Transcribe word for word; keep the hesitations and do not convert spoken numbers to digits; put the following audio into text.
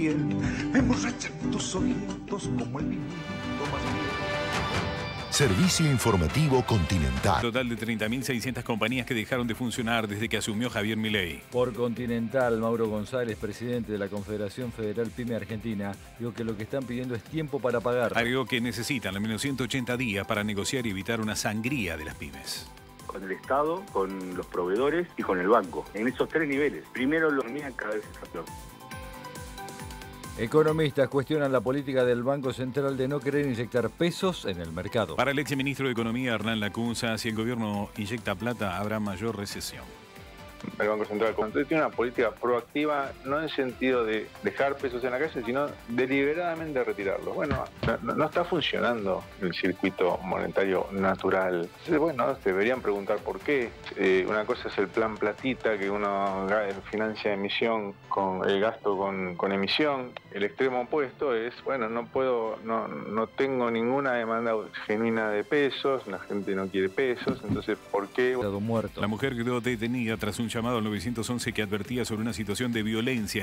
piel, me emborracha tus ojitos como el vino más bien. Servicio informativo Continental. Total de treinta mil seiscientas compañías que dejaron de funcionar desde que asumió Javier Milei. Por Continental, Mauro González, presidente de la Confederación Federal Pyme Argentina, dijo que lo que están pidiendo es tiempo para pagar. Agregó que necesitan al menos ciento ochenta días para negociar y evitar una sangría de las pymes. Con el Estado, con los proveedores y con el banco. En esos tres niveles. Primero lo mían cada vez está peor. Economistas cuestionan la política del Banco Central de no querer inyectar pesos en el mercado. Para el exministro de Economía, Hernán Lacunza, si el gobierno inyecta plata, habrá mayor recesión. El Banco Central tiene una política proactiva, no en sentido de dejar pesos en la calle, sino deliberadamente retirarlos. Bueno, no, no está funcionando el circuito monetario natural. Entonces, bueno, se deberían preguntar por qué. Eh, una cosa es el plan platita, que uno financia emisión con el gasto con, con emisión. El extremo opuesto es, bueno, no puedo, no, no tengo ninguna demanda genuina de pesos, la gente no quiere pesos, entonces, ¿por qué? Muerto. La mujer quedó detenida tras un llamado al nueve once que advertía sobre una situación de violencia